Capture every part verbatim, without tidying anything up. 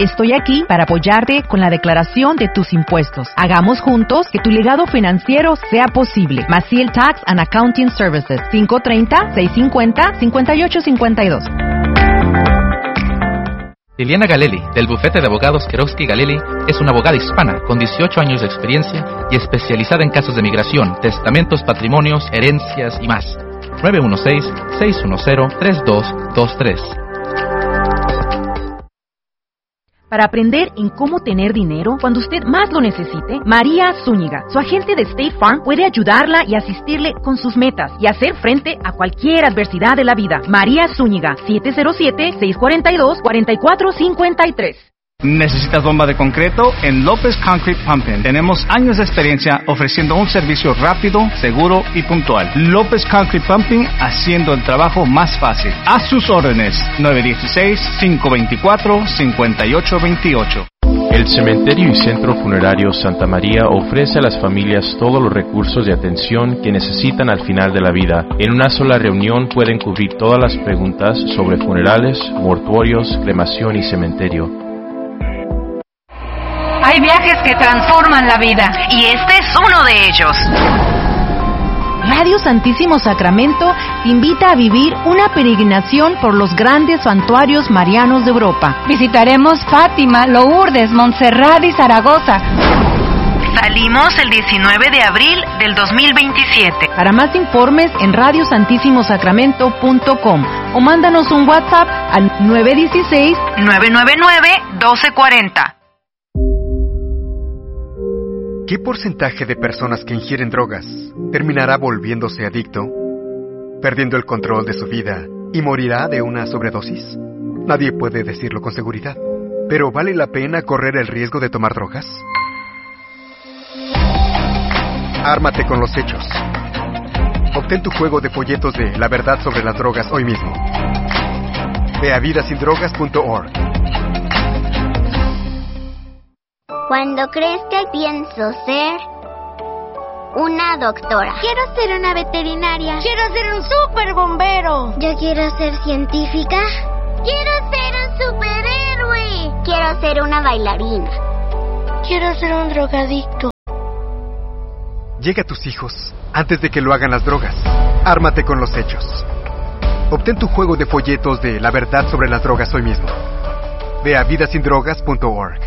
Estoy aquí para apoyarte con la declaración de tus impuestos. Hagamos juntos que tu legado financiero sea posible. Maciel Tax and Accounting Services, cinco tres cero, seis cinco cero, cinco ocho cinco dos. Liliana Galelli, del bufete de abogados Kerowski Galelli, es una abogada hispana con dieciocho años de experiencia y especializada en casos de migración, testamentos, patrimonios, herencias y más. nueve uno seis, seis uno cero, tres dos dos tres. Para aprender en cómo tener dinero cuando usted más lo necesite, María Zúñiga, su agente de State Farm, puede ayudarla y asistirle con sus metas y hacer frente a cualquier adversidad de la vida. María Zúñiga, siete cero siete, seis cuatro dos, cuatro cuatro cinco tres. ¿Necesitas bomba de concreto? En López Concrete Pumping tenemos años de experiencia ofreciendo un servicio rápido, seguro y puntual. López Concrete Pumping, haciendo el trabajo más fácil. A sus órdenes, nueve uno seis, cinco dos cuatro, cinco ocho dos ocho. El Cementerio y Centro Funerario Santa María ofrece a las familias todos los recursos de atención que necesitan al final de la vida. En una sola reunión pueden cubrir todas las preguntas sobre funerales, mortuorios, cremación y cementerio. Hay viajes que transforman la vida, y este es uno de ellos. Radio Santísimo Sacramento te invita a vivir una peregrinación por los grandes santuarios marianos de Europa. Visitaremos Fátima, Lourdes, Montserrat y Zaragoza. Salimos el diecinueve de abril del dos mil veintisiete. Para más informes en radio santísimo sacramento punto com o mándanos un WhatsApp al nueve uno seis, nueve nueve nueve, uno dos cuatro cero. ¿Qué porcentaje de personas que ingieren drogas terminará volviéndose adicto, perdiendo el control de su vida y morirá de una sobredosis? Nadie puede decirlo con seguridad. ¿Pero vale la pena correr el riesgo de tomar drogas? Ármate con los hechos. Obtén tu juego de folletos de La Verdad sobre las Drogas hoy mismo. Ve a vida sin drogas punto org. Cuando crezca pienso ser una doctora. Quiero ser una veterinaria. Quiero ser un super bombero. Yo quiero ser científica. Quiero ser un superhéroe. Quiero ser una bailarina. Quiero ser un drogadicto. Llega a tus hijos antes de que lo hagan las drogas. Ármate con los hechos. Obtén tu juego de folletos de La Verdad sobre las Drogas hoy mismo. Ve a vida sin drogas punto org.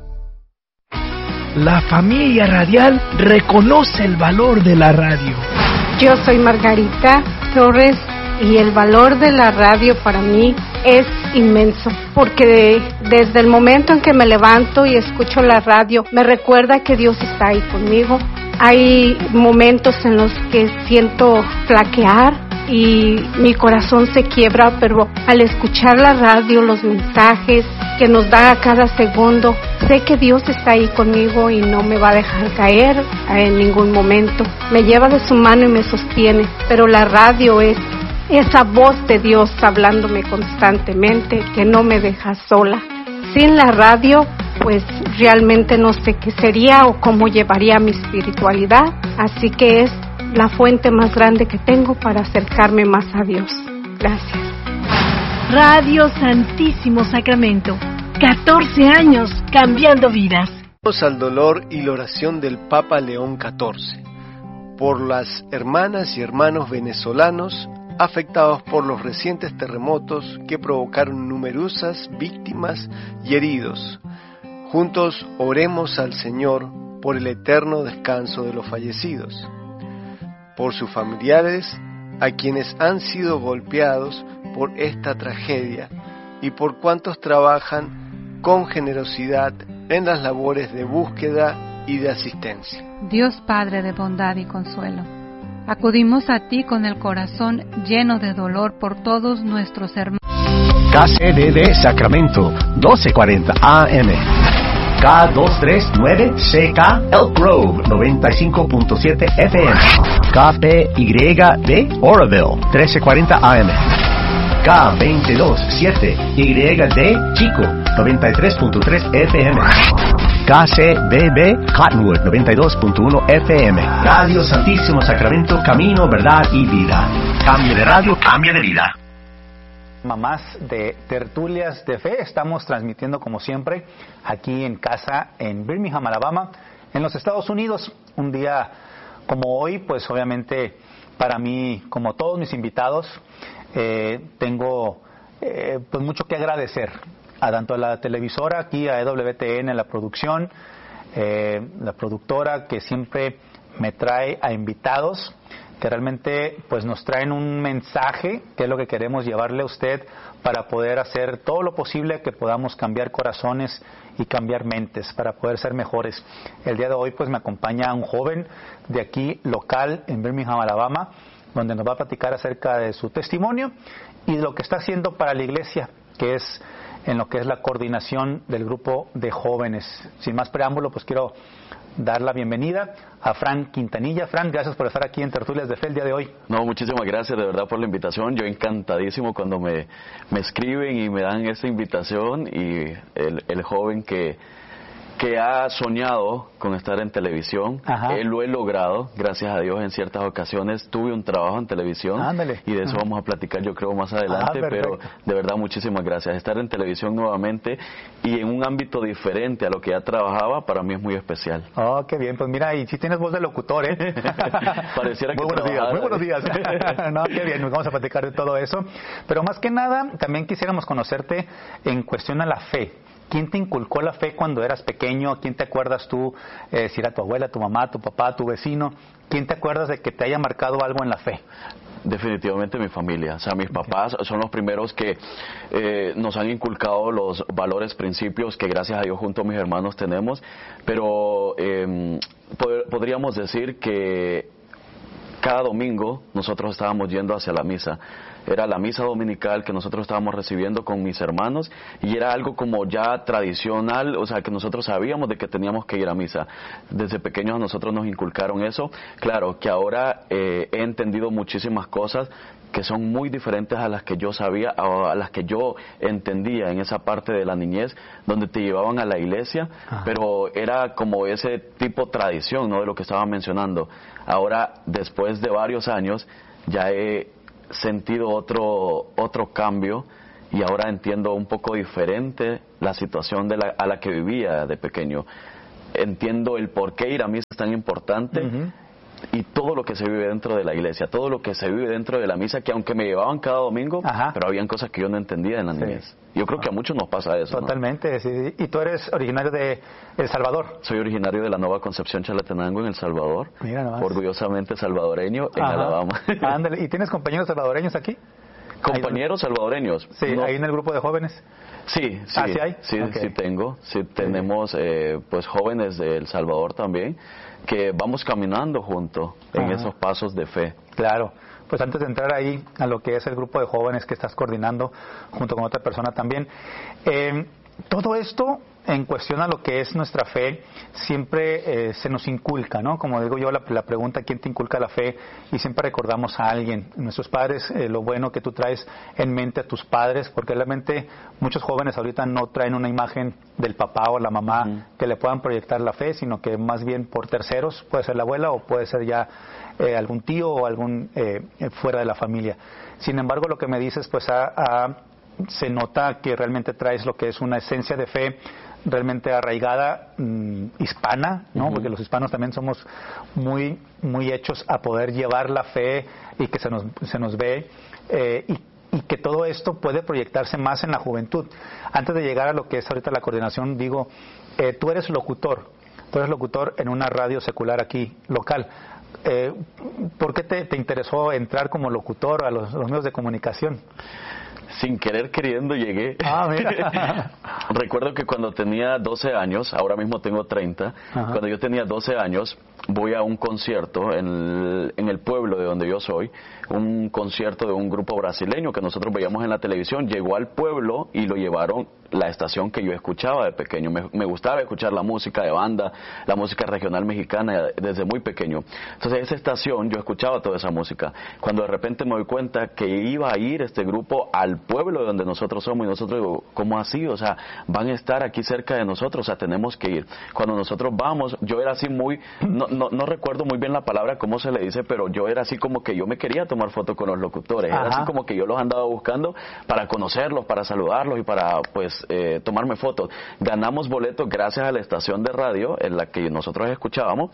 La familia radial reconoce el valor de la radio. Yo soy Margarita Torres y el valor de la radio para mí es inmenso, porque desde el momento en que me levanto y escucho la radio, me recuerda que Dios está ahí conmigo. Hay momentos en los que siento flaquear y mi corazón se quiebra, pero al escuchar la radio, los mensajes que nos da a cada segundo, sé que Dios está ahí conmigo y no me va a dejar caer en ningún momento. Me lleva de su mano y me sostiene, pero la radio es esa voz de Dios hablándome constantemente que no me deja sola. Sin la radio, pues realmente no sé qué sería o cómo llevaría mi espiritualidad, así que es la fuente más grande que tengo para acercarme más a Dios. Gracias. Radio Santísimo Sacramento, catorce años cambiando vidas. Al dolor y la oración del Papa León catorce, por las hermanas y hermanos venezolanos afectados por los recientes terremotos que provocaron numerosas víctimas y heridos. Juntos oremos al Señor por el eterno descanso de los fallecidos, por sus familiares, a quienes han sido golpeados por esta tragedia, y por cuantos trabajan con generosidad en las labores de búsqueda y de asistencia. Dios Padre de bondad y consuelo, acudimos a ti con el corazón lleno de dolor por todos nuestros hermanos. K C D D Sacramento, doce cuarenta A M. K doscientos treinta y nueve C K Elk Grove, noventa y cinco punto siete F M. K P Y D Oroville, trece cuarenta A M. K veintidós siete Y D Chico, noventa y tres punto tres F M. K C B B Cottonwood, noventa y dos punto uno F M. Radio Santísimo Sacramento, camino, verdad y vida. Cambio de radio, cambio de vida. Mamás de Tertulias de Fe. Estamos transmitiendo como siempre aquí en casa en Birmingham, Alabama, en los Estados Unidos. Un día como hoy, pues obviamente para mí, como todos mis invitados, eh, tengo eh, pues mucho que agradecer a tanto a la televisora, aquí a E W T N, la producción, eh, la productora que siempre me trae a invitados que realmente pues nos traen un mensaje, que es lo que queremos llevarle a usted para poder hacer todo lo posible que podamos cambiar corazones y cambiar mentes, para poder ser mejores. El día de hoy pues me acompaña un joven de aquí local en Birmingham, Alabama, donde nos va a platicar acerca de su testimonio y de lo que está haciendo para la iglesia, que es en lo que es la coordinación del grupo de jóvenes. Sin más preámbulo, pues quiero dar la bienvenida a Frank Quintanilla. Frank, gracias por estar aquí en Tertulias de Fe el día de hoy. No, muchísimas gracias de verdad por la invitación. Yo encantadísimo cuando me, me escriben y me dan esta invitación, y el, el joven que, que ha soñado con estar en televisión, eh, lo he logrado, gracias a Dios. En ciertas ocasiones tuve un trabajo en televisión. Ándale. Y de eso Ajá. vamos a platicar yo creo más adelante, ah, pero de verdad muchísimas gracias. Estar en televisión nuevamente y en un ámbito diferente a lo que ya trabajaba, para mí es muy especial. Oh, qué bien, pues mira, y si tienes voz de locutor, ¿eh? Pareciera que muy buenos días, muy buenos días. No, qué bien, nos vamos a platicar de todo eso, pero más que nada también quisiéramos conocerte en cuestión a la fe. ¿Quién te inculcó la fe cuando eras pequeño? ¿Quién te acuerdas tú, eh, si era tu abuela, tu mamá, tu papá, tu vecino? ¿Quién te acuerdas de que te haya marcado algo en la fe? Definitivamente mi familia. O sea, mis papás son los primeros que eh, nos han inculcado los valores, principios que gracias a Dios junto a mis hermanos tenemos. Pero eh, pod- podríamos decir que cada domingo nosotros estábamos yendo hacia la misa. Era la misa dominical que nosotros estábamos recibiendo con mis hermanos, y era algo como ya tradicional, o sea, que nosotros sabíamos de que teníamos que ir a misa. Desde pequeños a nosotros nos inculcaron eso. Claro que ahora eh, he entendido muchísimas cosas que son muy diferentes a las que yo sabía, a las que yo entendía en esa parte de la niñez, donde te llevaban a la iglesia, Ajá. pero era como ese tipo tradición, ¿no?, de lo que estaba mencionando. Ahora, después de varios años, ya he sentido otro otro cambio, y ahora entiendo un poco diferente la situación de la, a la que vivía de pequeño. Entiendo el por qué ir a misa es tan importante, uh-huh. y todo lo que se vive dentro de la iglesia, todo lo que se vive dentro de la misa, que aunque me llevaban cada domingo, Ajá. pero habían cosas que yo no entendía en la niñez. Sí. Yo creo que a muchos nos pasa eso. Totalmente, ¿no? Sí. ¿Y tú eres originario de El Salvador? Soy originario de la Nueva Concepción, Chalatenango, en El Salvador. Mira nomás. Orgullosamente salvadoreño, en Ajá. Alabama. Ándale. ¿Y tienes compañeros salvadoreños aquí? ¿Compañeros salvadoreños? Sí, no. Ahí en el grupo de jóvenes. Sí, sí, ¿Ah, sí hay? Sí, okay. sí tengo. Sí tenemos eh, pues jóvenes de El Salvador también, que vamos caminando juntos en Ajá. esos pasos de fe. Claro. Pues antes de entrar ahí a lo que es el grupo de jóvenes que estás coordinando junto con otra persona también, eh, todo esto en cuestión a lo que es nuestra fe siempre eh, se nos inculca, ¿no? Como digo yo, la, la pregunta ¿quién te inculca la fe? Y siempre recordamos a alguien, nuestros padres, eh, lo bueno que tú traes en mente a tus padres, porque realmente muchos jóvenes ahorita no traen una imagen del papá o la mamá uh-huh. que le puedan proyectar la fe, sino que más bien por terceros, puede ser la abuela o puede ser ya eh, algún tío o algún eh, fuera de la familia. Sin embargo, lo que me dices, pues a, a, se nota que realmente traes lo que es una esencia de fe realmente arraigada, mmm, hispana, ¿no? Uh-huh. Porque los hispanos también somos muy muy hechos a poder llevar la fe y que se nos se nos ve eh, y, y que todo esto puede proyectarse más en la juventud. Antes de llegar a lo que es ahorita la coordinación, digo, eh, tú eres locutor, tú eres locutor en una radio secular aquí local. Eh, ¿Por qué te, te interesó entrar como locutor a los, a los medios de comunicación? Sin querer queriendo llegué. Ah, mira. Recuerdo que cuando tenía doce años, ahora mismo tengo treinta, Ajá. cuando yo tenía doce años, voy a un concierto en el, en el pueblo de donde yo soy, un concierto de un grupo brasileño que nosotros veíamos en la televisión, llegó al pueblo y lo llevaron la estación que yo escuchaba de pequeño. Me, me gustaba escuchar la música de banda, la música regional mexicana desde muy pequeño. Entonces esa estación yo escuchaba toda esa música. Cuando de repente me doy cuenta que iba a ir este grupo al pueblo de donde nosotros somos, y nosotros digo, ¿cómo así? O sea, van a estar aquí cerca de nosotros, o sea, tenemos que ir. Cuando nosotros vamos, yo era así muy, no, no, no recuerdo muy bien la palabra, cómo se le dice, pero yo era así como que yo me quería tomar foto con los locutores. Ajá. Era así como que yo los andaba buscando para conocerlos, para saludarlos y para, pues, eh, tomarme fotos. Ganamos boletos gracias a la estación de radio en la que nosotros escuchábamos,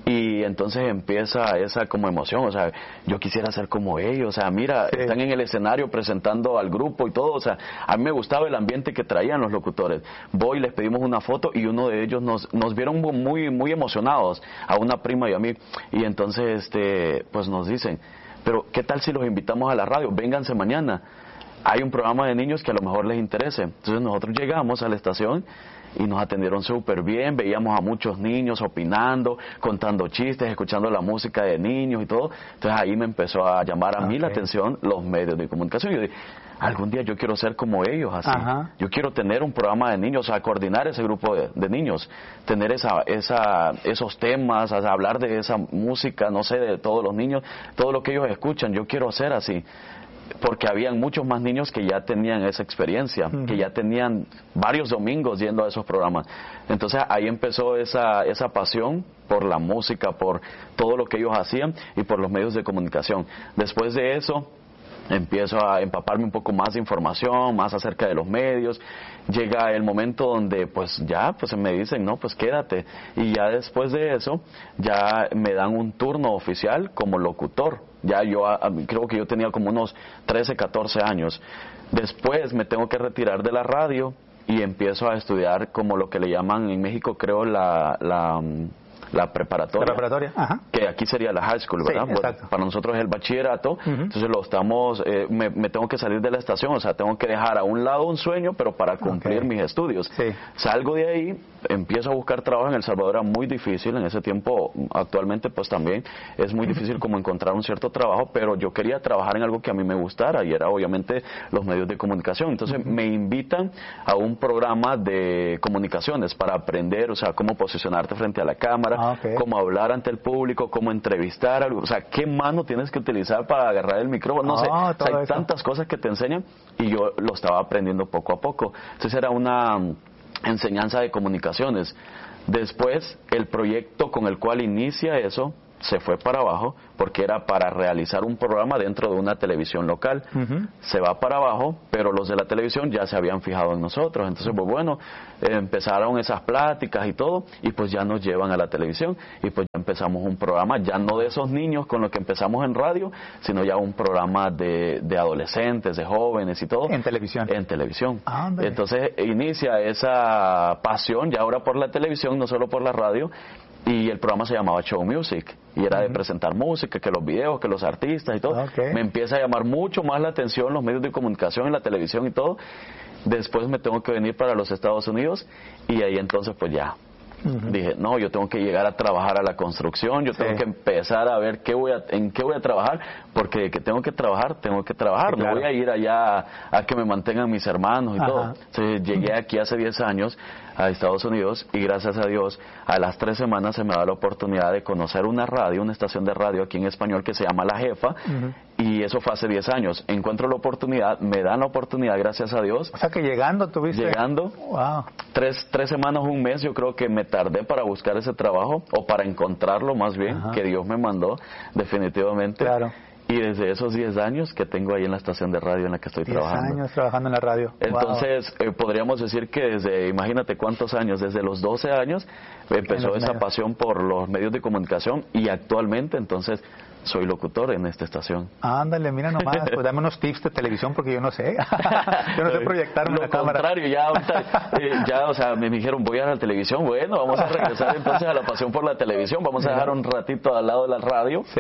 y entonces empieza esa como emoción, o sea, yo quisiera ser como ellos, o sea, mira, sí. están en el escenario presentando al grupo y todo, o sea, a mí me gustaba el ambiente que traían los locutores. Voy, les pedimos una foto y uno de ellos nos, nos vieron muy, muy emocionados, a una prima y a mí, y entonces, este, pues nos dicen, pero ¿qué tal si los invitamos a la radio? Vénganse mañana. Hay un programa de niños que a lo mejor les interese. Entonces nosotros llegamos a la estación y nos atendieron súper bien, veíamos a muchos niños opinando, contando chistes, escuchando la música de niños y todo. Entonces ahí me empezó a llamar a okay. mí la atención los medios de comunicación. Yo dije, algún día yo quiero ser como ellos, así. Ajá. Yo quiero tener un programa de niños, o sea, coordinar ese grupo de, de niños, tener esa, esa, esos temas, o sea, hablar de esa música, no sé, de todos los niños, todo lo que ellos escuchan, yo quiero ser así. Porque habían muchos más niños que ya tenían esa experiencia, uh-huh. que ya tenían varios domingos yendo a esos programas. Entonces ahí empezó esa, esa pasión por la música, por todo lo que ellos hacían y por los medios de comunicación. Después de eso empiezo a empaparme un poco más de información, más acerca de los medios. Llega el momento donde pues ya pues me dicen, no, pues quédate. Y ya después de eso ya me dan un turno oficial como locutor. Ya yo creo que yo tenía como unos trece, catorce años. Después me tengo que retirar de la radio y empiezo a estudiar como lo que le llaman en México, creo, la... la la preparatoria, la preparatoria. Ajá. Que aquí sería la high school, ¿verdad? Sí, bueno, para nosotros es el bachillerato. Uh-huh. Entonces lo estamos, eh, me, me tengo que salir de la estación, o sea, tengo que dejar a un lado un sueño, pero para cumplir okay. mis estudios. Sí. Salgo de ahí, empiezo a buscar trabajo. En El Salvador era muy difícil, en ese tiempo, actualmente pues también es muy difícil como encontrar un cierto trabajo, pero yo quería trabajar en algo que a mí me gustara, y era obviamente los medios de comunicación. Entonces uh-huh. me invitan a un programa de comunicaciones para aprender, o sea, cómo posicionarte frente a la cámara, ah, okay. cómo hablar ante el público, cómo entrevistar, o sea, qué mano tienes que utilizar para agarrar el micrófono, no oh, sé, o sea, hay eso. tantas cosas que te enseñan, y yo lo estaba aprendiendo poco a poco. Entonces era una enseñanza de comunicaciones. Después, el proyecto con el cual inicia eso se fue para abajo, porque era para realizar un programa dentro de una televisión local. Uh-huh. Se va para abajo, pero los de la televisión ya se habían fijado en nosotros. Entonces, pues bueno, eh, empezaron esas pláticas y todo, y pues ya nos llevan a la televisión, y pues ya empezamos un programa, ya no de esos niños con los que empezamos en radio, sino ya un programa de, de adolescentes, de jóvenes y todo. En televisión. En televisión. Ah, entonces, inicia esa pasión ya ahora por la televisión, no solo por la radio. Y el programa se llamaba Show Music, y era uh-huh. de presentar música, que los videos, que los artistas y todo. Okay. Me empieza a llamar mucho más la atención los medios de comunicación y la televisión y todo. Después me tengo que venir para los Estados Unidos, y ahí entonces pues ya uh-huh. dije, no, yo tengo que llegar a trabajar a la construcción, yo sí. tengo que empezar a ver qué voy a, en qué voy a trabajar, porque de que tengo que trabajar, tengo que trabajar, sí, claro. no voy a ir allá a, a que me mantengan mis hermanos y Ajá. todo. Entonces llegué aquí hace diez años a Estados Unidos, y gracias a Dios a las tres semanas se me da la oportunidad de conocer una radio, una estación de radio aquí en español que se llama La Jefa, uh-huh. y eso fue hace diez años. Encuentro la oportunidad, me dan la oportunidad, gracias a Dios. O sea que llegando tuviste... Llegando, wow. tres, tres semanas, un mes, yo creo que me tardé para buscar ese trabajo, o para encontrarlo más bien, Ajá. que Dios me mandó, definitivamente. Claro. Y desde esos diez años que tengo ahí en la estación de radio en la que estoy trabajando. diez años trabajando en la radio. Entonces, wow. eh, podríamos decir que desde, imagínate cuántos años, desde los doce años empezó esa medios. pasión por los medios de comunicación, y actualmente entonces soy locutor en esta estación. Ándale, mira nomás, pues dame unos tips de televisión, porque yo no sé. Yo no sé proyectarme en la cámara. Lo contrario, ya ahorita, eh, ya, o sea, me dijeron, voy a la televisión, bueno, vamos a regresar entonces a la pasión por la televisión, vamos a dejar un ratito al lado de la radio. Sí.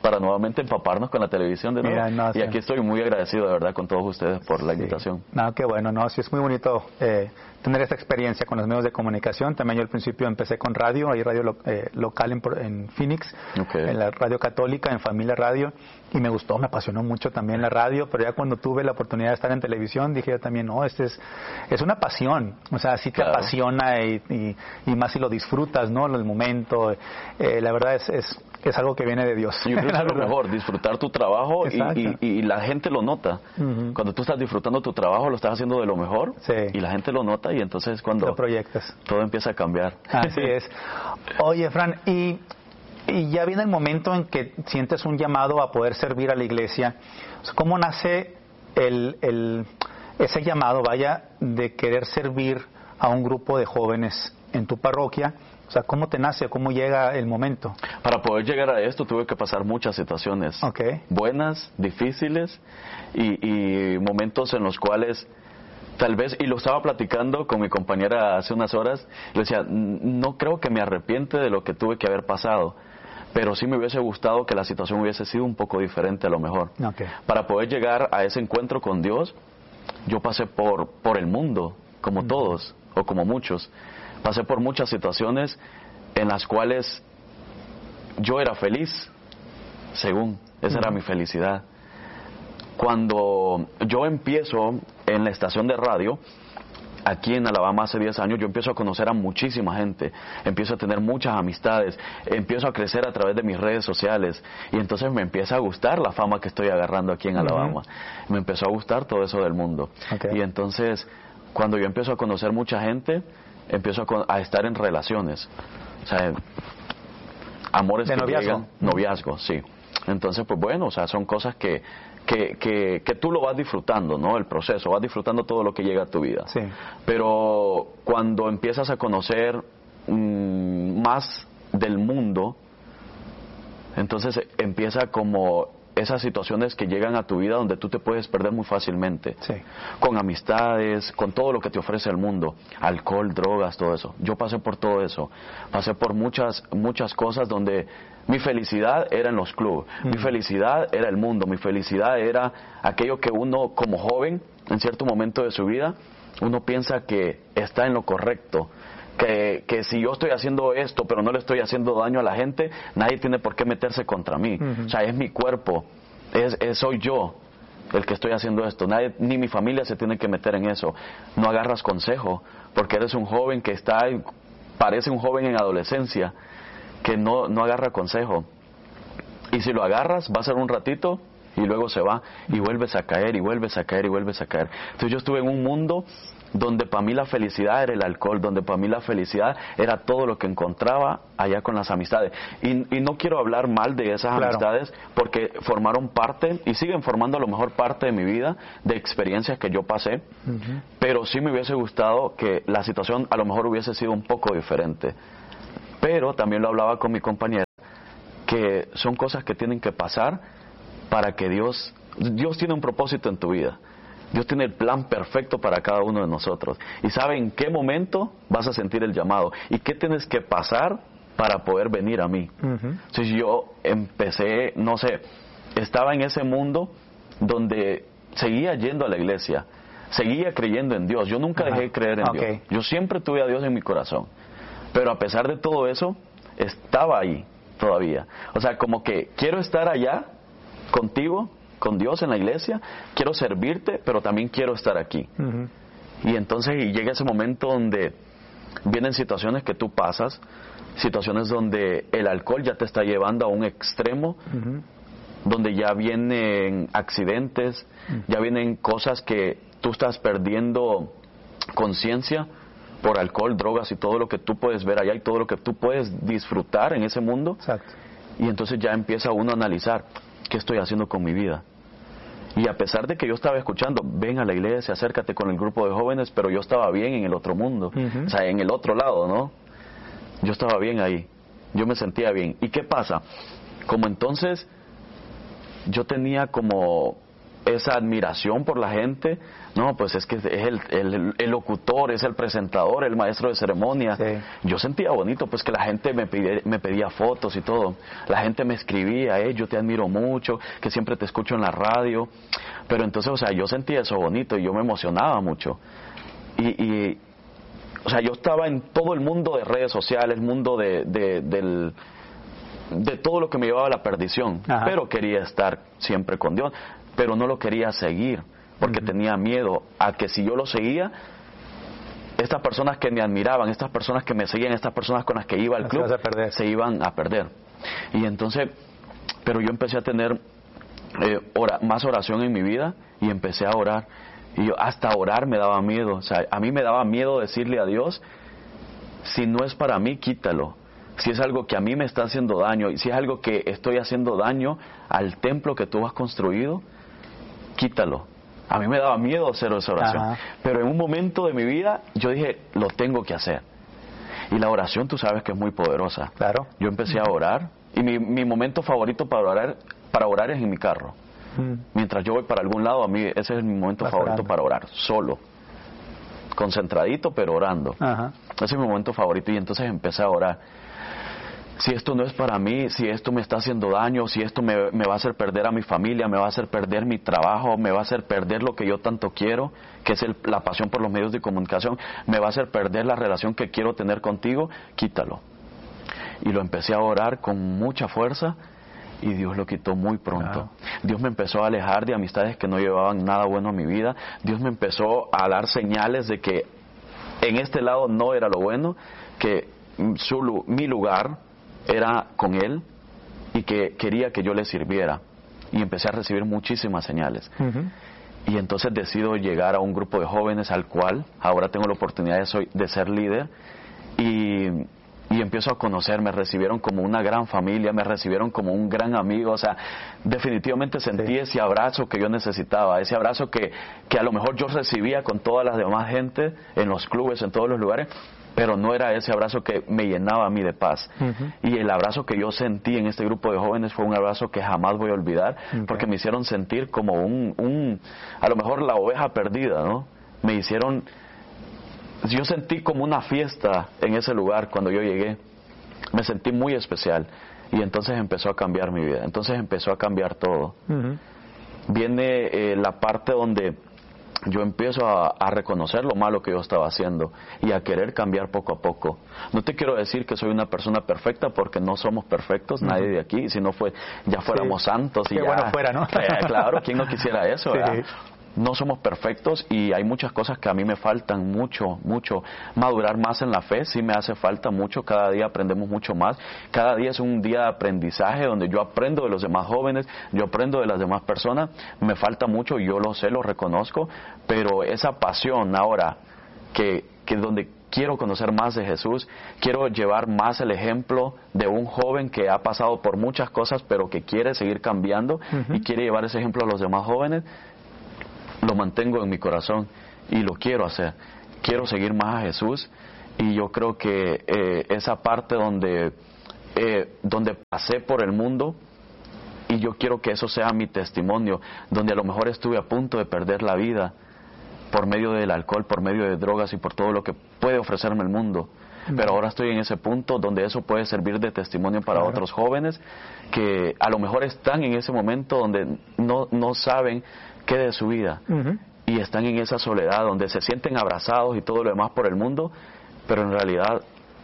para nuevamente empaparnos con la televisión de nuevo. Mira, no, y sí. aquí estoy muy agradecido de verdad con todos ustedes por la sí. invitación. No, qué bueno, no, sí es muy bonito eh, tener esta experiencia con los medios de comunicación. También yo al principio empecé con radio, hay radio lo, eh, local en, en Phoenix, okay. en la radio católica, en Familia Radio, y me gustó, me apasionó mucho también la radio, pero ya cuando tuve la oportunidad de estar en televisión dije yo también, no, este es, es una pasión, o sea, sí te claro. apasiona y, y, y más si lo disfrutas, ¿no? El momento, eh, la verdad es, es, es algo que viene de Dios. Y creo que es lo mejor, disfrutar tu trabajo y, y, y la gente lo nota. Uh-huh. Cuando tú estás disfrutando tu trabajo, lo estás haciendo de lo mejor sí. y la gente lo nota y entonces cuando lo proyectas. Todo empieza a cambiar. Así es. Oye, Fran, y, y ya viene el momento en que sientes un llamado a poder servir a la iglesia. ¿Cómo nace el, el, ese llamado, vaya, de querer servir a un grupo de jóvenes en tu parroquia? O sea, ¿cómo te nace? ¿Cómo llega el momento? Para poder llegar a esto tuve que pasar muchas situaciones okay. buenas, difíciles y, y momentos en los cuales tal vez, y lo estaba platicando con mi compañera hace unas horas, le decía, no creo que me arrepiente de lo que tuve que haber pasado, pero sí me hubiese gustado que la situación hubiese sido un poco diferente a lo mejor. Okay. Para poder llegar a ese encuentro con Dios, yo pasé por, por el mundo, como uh-huh. todos, o como muchos. Pasé por muchas situaciones en las cuales yo era feliz, según, esa uh-huh. era mi felicidad. Cuando yo empiezo en la estación de radio, aquí en Alabama hace diez años, yo empiezo a conocer a muchísima gente, empiezo a tener muchas amistades, empiezo a crecer a través de mis redes sociales y entonces me empieza a gustar la fama que estoy agarrando aquí en Alabama. Uh-huh. Me empezó a gustar todo eso del mundo. Okay. Y entonces, cuando yo empiezo a conocer mucha gente, empiezo a, a estar en relaciones, o sea, amores de que noviazgo. llegan, noviazgo, sí. Entonces, pues bueno, o sea, son cosas que, que, que, que tú lo vas disfrutando, ¿no? El proceso, vas disfrutando todo lo que llega a tu vida. Sí. Pero cuando empiezas a conocer mmm, más del mundo, entonces empieza como esas situaciones que llegan a tu vida donde tú te puedes perder muy fácilmente. Sí. Con amistades, con todo lo que te ofrece el mundo, alcohol, drogas, todo eso. Yo pasé por todo eso. Pasé por muchas muchas cosas donde mi felicidad era en los clubes, mm. mi felicidad era el mundo, mi felicidad era aquello que uno como joven, en cierto momento de su vida, uno piensa que está en lo correcto. Que, que si yo estoy haciendo esto pero no le estoy haciendo daño a la gente, nadie tiene por qué meterse contra mí. Uh-huh. O sea, es mi cuerpo, es, es soy yo el que estoy haciendo esto, nadie, ni mi familia se tiene que meter en eso. No agarras consejo porque eres un joven que está, parece un joven en adolescencia que no, no agarra consejo, y si lo agarras va a ser un ratito y luego se va y vuelves a caer y vuelves a caer y vuelves a caer. Entonces yo estuve en un mundo donde para mí la felicidad era el alcohol, donde para mí la felicidad era todo lo que encontraba allá con las amistades. Y, y no quiero hablar mal de esas claro. amistades porque formaron parte y siguen formando a lo mejor parte de mi vida, de experiencias que yo pasé, uh-huh. pero sí me hubiese gustado que la situación a lo mejor hubiese sido un poco diferente. Pero también lo hablaba con mi compañera, que son cosas que tienen que pasar para que Dios, Dios tiene un propósito en tu vida. Dios tiene el plan perfecto para cada uno de nosotros y sabe en qué momento vas a sentir el llamado y qué tienes que pasar para poder venir a mí. Uh-huh. Entonces yo empecé, no sé, estaba en ese mundo donde seguía yendo a la iglesia, seguía creyendo en Dios. Yo nunca uh-huh. dejé de creer en okay. Dios. Yo siempre tuve a Dios en mi corazón. Pero a pesar de todo eso, estaba ahí todavía. O sea, como que quiero estar allá contigo, con Dios en la iglesia, quiero servirte, pero también quiero estar aquí. Uh-huh. Y entonces y llega ese momento donde vienen situaciones que tú pasas, situaciones donde el alcohol ya te está llevando a un extremo, uh-huh. donde ya vienen accidentes, uh-huh. ya vienen cosas que tú estás perdiendo conciencia por alcohol, drogas y todo lo que tú puedes ver allá y todo lo que tú puedes disfrutar en ese mundo. Exacto. Y entonces ya empieza uno a analizar, ¿qué estoy haciendo con mi vida? Y a pesar de que yo estaba escuchando, ven a la iglesia, acércate con el grupo de jóvenes, pero yo estaba bien en el otro mundo, uh-huh. o sea, en el otro lado, ¿no? Yo estaba bien ahí, yo me sentía bien. ¿Y qué pasa? Como entonces yo tenía como esa admiración por la gente. No, pues es que es el, el, el locutor, es el presentador, el maestro de ceremonia. Sí. Yo sentía bonito, pues que la gente me pedía, me pedía fotos y todo. La gente me escribía, eh, yo te admiro mucho, que siempre te escucho en la radio. Pero entonces, o sea, yo sentía eso bonito y yo me emocionaba mucho. Y, y o sea, yo estaba en todo el mundo de redes sociales, el mundo de, de, del... de todo lo que me llevaba a la perdición. Ajá. Pero quería estar siempre con Dios, pero no lo quería seguir porque uh-huh. tenía miedo a que si yo lo seguía, estas personas que me admiraban, estas personas que me seguían, estas personas con las que iba al club, se iban a perder. Y entonces, pero yo empecé a tener eh, ora, más oración en mi vida y empecé a orar, y yo, hasta orar me daba miedo. O sea, a mí me daba miedo decirle a Dios, si no es para mí, quítalo. Si es algo que a mí me está haciendo daño, y si es algo que estoy haciendo daño al templo que tú has construido, quítalo. A mí me daba miedo hacer esa oración. Ajá. Pero en un momento de mi vida, yo dije, lo tengo que hacer. Y la oración, tú sabes que es muy poderosa. Claro. Yo empecé a orar, y mi, mi momento favorito para orar, para orar es en mi carro. Mm. Mientras yo voy para algún lado, a mí ese es mi momento Vas favorito orando. Para orar, solo. Concentradito, pero orando. Ajá. Ese es mi momento favorito, y entonces empecé a orar. Si esto no es para mí, si esto me está haciendo daño, si esto me, me va a hacer perder a mi familia, me va a hacer perder mi trabajo, me va a hacer perder lo que yo tanto quiero, que es el, la pasión por los medios de comunicación, me va a hacer perder la relación que quiero tener contigo, quítalo. Y lo empecé a orar con mucha fuerza y Dios lo quitó muy pronto. Claro. Dios me empezó a alejar de amistades que no llevaban nada bueno a mi vida. Dios me empezó a dar señales de que en este lado no era lo bueno, que su, mi lugar era con Él y que quería que yo le sirviera, y empecé a recibir muchísimas señales. Uh-huh. Y entonces decido llegar a un grupo de jóvenes al cual ahora tengo la oportunidad de, soy, de ser líder, y, y empiezo a conocer, me recibieron como una gran familia, me recibieron como un gran amigo. O sea, definitivamente sentí sí. ese abrazo que yo necesitaba, ese abrazo que, que a lo mejor yo recibía con toda la demás gente en los clubes, en todos los lugares, pero no era ese abrazo que me llenaba a mí de paz. Uh-huh. Y el abrazo que yo sentí en este grupo de jóvenes fue un abrazo que jamás voy a olvidar, okay. porque me hicieron sentir como un, un, a lo mejor la oveja perdida, ¿no? Me hicieron, yo sentí como una fiesta en ese lugar cuando yo llegué. Me sentí muy especial, y entonces empezó a cambiar mi vida, entonces empezó a cambiar todo. Uh-huh. Viene eh, la parte donde yo empiezo a, a reconocer lo malo que yo estaba haciendo y a querer cambiar poco a poco. No te quiero decir que soy una persona perfecta, porque no somos perfectos, uh-huh. nadie de aquí. Si no fue, ya fuéramos sí. santos y Qué ya. Bueno fuera, ¿no? Eh, claro, ¿quién no quisiera eso? Sí. ¿verdad? No somos perfectos, y hay muchas cosas que a mí me faltan mucho, mucho. Madurar más en la fe, sí me hace falta mucho. Cada día aprendemos mucho más. Cada día es un día de aprendizaje donde yo aprendo de los demás jóvenes, yo aprendo de las demás personas. Me falta mucho, yo lo sé, lo reconozco, pero esa pasión ahora que, que donde quiero conocer más de Jesús, quiero llevar más el ejemplo de un joven que ha pasado por muchas cosas, pero que quiere seguir cambiando, uh-huh. y quiere llevar ese ejemplo a los demás jóvenes. Lo mantengo en mi corazón y lo quiero hacer. Quiero seguir más a Jesús, y yo creo que eh, esa parte donde, eh, donde pasé por el mundo, y yo quiero que eso sea mi testimonio, donde a lo mejor estuve a punto de perder la vida por medio del alcohol, por medio de drogas y por todo lo que puede ofrecerme el mundo. Pero ahora estoy en ese punto donde eso puede servir de testimonio para claro. otros jóvenes que a lo mejor están en ese momento donde no, no saben qué de su vida, uh-huh. y están en esa soledad donde se sienten abrazados y todo lo demás por el mundo, pero en realidad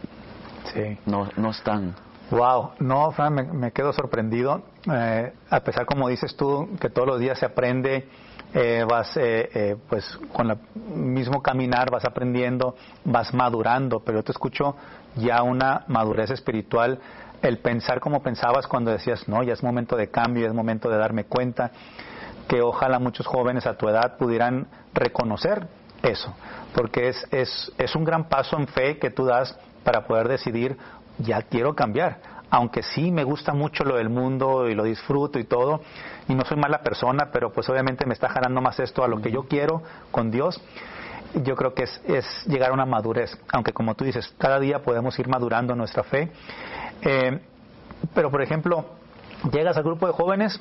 sí. no, no están. Wow, no, Fran, me, me quedo sorprendido, eh, a pesar, como dices tú, que todos los días se aprende, eh, vas eh, eh, pues con el mismo caminar vas aprendiendo, vas madurando, pero yo te escucho ya una madurez espiritual, el pensar como pensabas cuando decías, no, ya es momento de cambio, ya es momento de darme cuenta, que ojalá muchos jóvenes a tu edad pudieran reconocer eso, porque es, es, es un gran paso en fe que tú das para poder decidir, ya quiero cambiar, aunque sí me gusta mucho lo del mundo y lo disfruto y todo, y no soy mala persona, pero pues obviamente me está jalando más esto a lo que yo quiero con Dios. Yo creo que es, es llegar a una madurez, aunque como tú dices, cada día podemos ir madurando nuestra fe. Eh, pero por ejemplo, llegas al grupo de jóvenes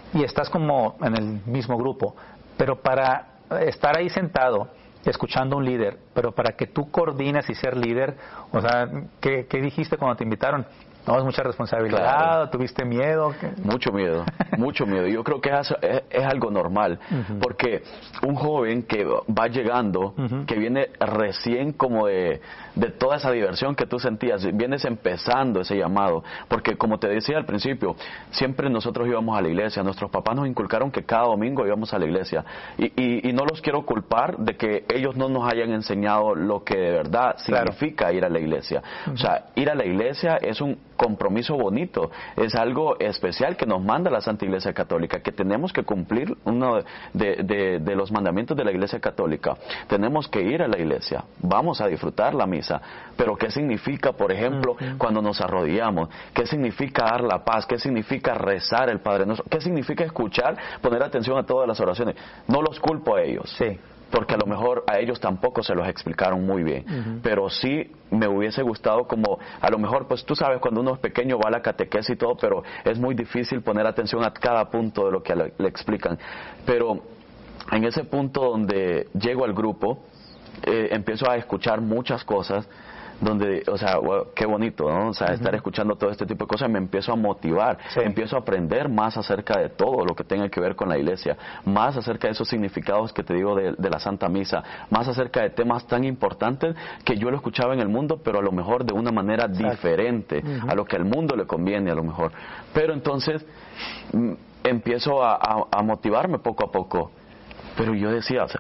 y estás como en el mismo grupo, pero para estar ahí sentado escuchando a un líder, pero para que tú coordines y ser líder, o sea, ¿qué, qué dijiste cuando te invitaron? No, es mucha responsabilidad, claro. ¿Tuviste miedo? ¿Qué? Mucho miedo, mucho miedo. Yo creo que es, es, es algo normal, uh-huh. porque un joven que va llegando, uh-huh. que viene recién como de, de toda esa diversión que tú sentías, vienes empezando ese llamado, porque como te decía al principio, siempre nosotros íbamos a la iglesia, nuestros papás nos inculcaron que cada domingo íbamos a la iglesia, y, y, y no los quiero culpar de que ellos no nos hayan enseñado lo que de verdad significa claro. ir a la iglesia. Uh-huh. O sea, ir a la iglesia es un compromiso bonito, es algo especial que nos manda la Santa Iglesia Católica, que tenemos que cumplir uno de, de, de los mandamientos de la Iglesia Católica. Tenemos que ir a la iglesia, vamos a disfrutar la misa, pero ¿qué significa, por ejemplo, uh-huh. cuando nos arrodillamos? ¿Qué significa dar la paz? ¿Qué significa rezar el Padre Nuestro? ¿Qué significa escuchar, poner atención a todas las oraciones? No los culpo a ellos. Sí. Porque a lo mejor a ellos tampoco se los explicaron muy bien, uh-huh. pero sí me hubiese gustado como, a lo mejor pues tú sabes cuando uno es pequeño va a la catequesis y todo, pero es muy difícil poner atención a cada punto de lo que le, le explican, pero en ese punto donde llego al grupo, eh, empiezo a escuchar muchas cosas, donde, o sea, wow, qué bonito, ¿no? O sea, uh-huh. estar escuchando todo este tipo de cosas, me empiezo a motivar, sí. empiezo a aprender más acerca de todo lo que tenga que ver con la iglesia, más acerca de esos significados que te digo de, de la Santa Misa, más acerca de temas tan importantes que yo lo escuchaba en el mundo, pero a lo mejor de una manera Exacto. diferente, uh-huh. a lo que al mundo le conviene a lo mejor. Pero entonces m- empiezo a, a, a motivarme poco a poco, pero yo decía, o sea,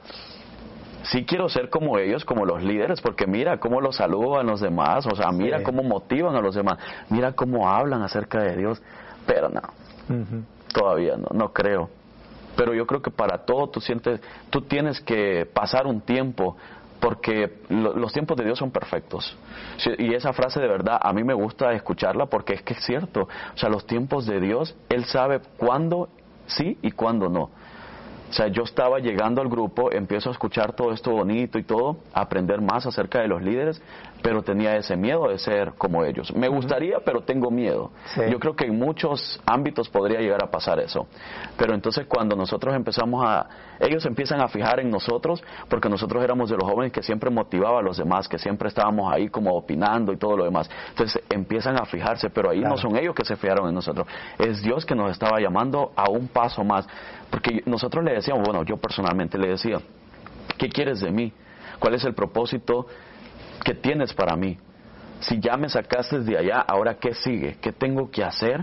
sí quiero ser como ellos, como los líderes, porque mira cómo los saludan los demás, o sea, mira sí. cómo motivan a los demás, mira cómo hablan acerca de Dios, pero no, uh-huh. todavía no, no creo. Pero yo creo que para todo tú sientes, tú tienes que pasar un tiempo, porque lo, los tiempos de Dios son perfectos. Sí, y esa frase de verdad a mí me gusta escucharla porque es que es cierto, o sea, los tiempos de Dios, Él sabe cuándo sí y cuándo no. O sea, yo estaba llegando al grupo, empiezo a escuchar todo esto bonito y todo, a aprender más acerca de los líderes, pero tenía ese miedo de ser como ellos. Me gustaría, pero tengo miedo. Sí. Yo creo que en muchos ámbitos podría llegar a pasar eso. Pero entonces cuando nosotros empezamos a... Ellos empiezan a fijar en nosotros, porque nosotros éramos de los jóvenes que siempre motivaba a los demás, que siempre estábamos ahí como opinando y todo lo demás. Entonces empiezan a fijarse, pero ahí claro. no son ellos que se fijaron en nosotros. Es Dios que nos estaba llamando a un paso más. Porque nosotros le decíamos, bueno, yo personalmente le decía, ¿qué quieres de mí? ¿Cuál es el propósito que tienes para mí? Si ya me sacaste de allá, ¿ahora qué sigue? ¿Qué tengo que hacer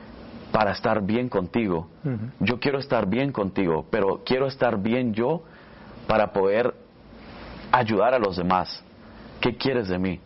para estar bien contigo? Uh-huh. Yo quiero estar bien contigo, pero quiero estar bien yo para poder ayudar a los demás. ¿Qué quieres de mí?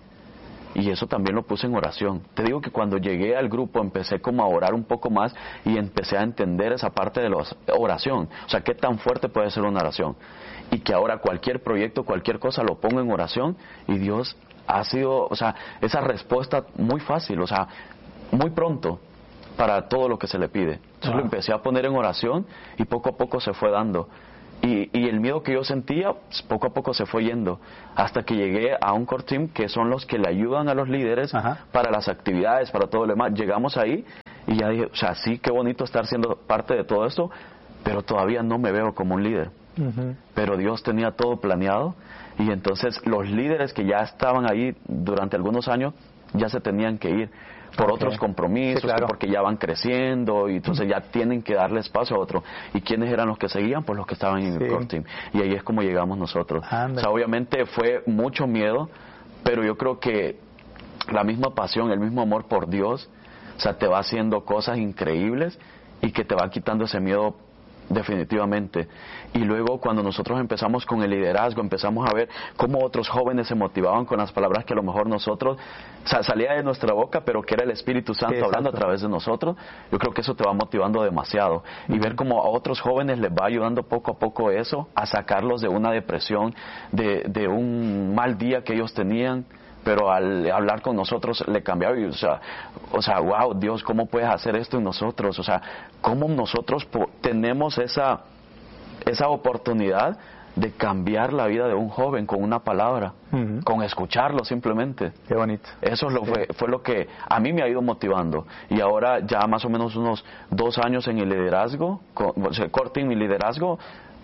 Y eso también lo puse en oración. Te digo que cuando llegué al grupo empecé como a orar un poco más y empecé a entender esa parte de la oración. O sea, qué tan fuerte puede ser una oración. Y que ahora cualquier proyecto, cualquier cosa lo pongo en oración y Dios ha sido, o sea, esa respuesta muy fácil, o sea, muy pronto para todo lo que se le pide. Entonces wow. lo empecé a poner en oración y poco a poco se fue dando. Y, y el miedo que yo sentía, poco a poco se fue yendo, hasta que llegué a un core team que son los que le ayudan a los líderes Ajá. para las actividades, para todo lo demás. Llegamos ahí y ya dije, o sea, sí, qué bonito estar siendo parte de todo esto, pero todavía no me veo como un líder. Uh-huh. Pero Dios tenía todo planeado y entonces los líderes que ya estaban ahí durante algunos años ya se tenían que ir por okay. otros compromisos, sí, claro. porque ya van creciendo y entonces ya tienen que darle espacio a otro. ¿Y quiénes eran los que seguían? Pues los que estaban en sí. el core team. Y ahí es como llegamos nosotros. Anda. O sea, obviamente fue mucho miedo, pero yo creo que la misma pasión, el mismo amor por Dios, o sea, te va haciendo cosas increíbles y que te va quitando ese miedo definitivamente. Y luego cuando nosotros empezamos con el liderazgo, empezamos a ver cómo otros jóvenes se motivaban con las palabras que a lo mejor nosotros, o sea, salía de nuestra boca, pero que era el Espíritu Santo sí, hablando a través de nosotros. Yo creo que eso te va motivando demasiado. Uh-huh. Y ver cómo a otros jóvenes les va ayudando poco a poco eso, a sacarlos de una depresión, de, de un mal día que ellos tenían, pero al hablar con nosotros le cambiaba y, o sea, o sea, wow, Dios, ¿cómo puedes hacer esto en nosotros? O sea, ¿cómo nosotros po- tenemos esa esa oportunidad de cambiar la vida de un joven con una palabra, uh-huh. con escucharlo simplemente. Qué bonito. Eso es lo, sí. fue, fue lo que a mí me ha ido motivando. Y ahora ya más o menos unos dos años en el liderazgo, con, o sea, corting mi liderazgo,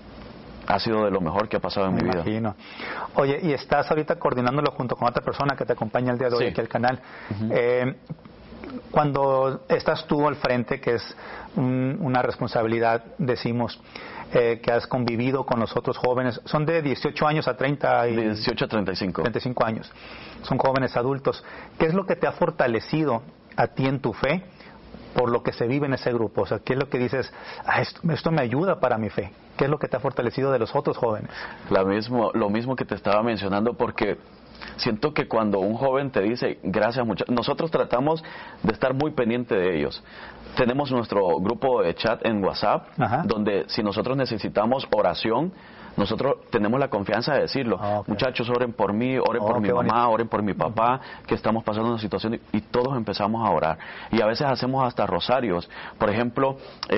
ha sido de lo mejor que ha pasado en me mi imagino. vida. Oye, y estás ahorita coordinándolo junto con otra persona que te acompaña el día de hoy sí. aquí al canal. Uh-huh. Eh, cuando estás tú al frente, que es un, una responsabilidad, decimos, eh, que has convivido con los otros jóvenes, son de dieciocho años a treinta y... dieciocho a treinta y cinco. treinta y cinco años. Son jóvenes adultos. ¿Qué es lo que te ha fortalecido a ti en tu fe por lo que se vive en ese grupo? O sea, ¿qué es lo que dices, ah, esto, esto me ayuda para mi fe? ¿Qué es lo que te ha fortalecido de los otros jóvenes? La mismo, lo mismo que te estaba mencionando, porque siento que cuando un joven te dice, gracias muchachos, nosotros tratamos de estar muy pendiente de ellos. Tenemos nuestro grupo de chat en WhatsApp, Ajá. donde si nosotros necesitamos oración, nosotros tenemos la confianza de decirlo. Okay. Muchachos, oren por mí, oren oh, por mi mamá, bonito. oren por mi papá, uh-huh. que estamos pasando una situación, y, y todos empezamos a orar. Y a veces hacemos hasta rosarios. Por ejemplo,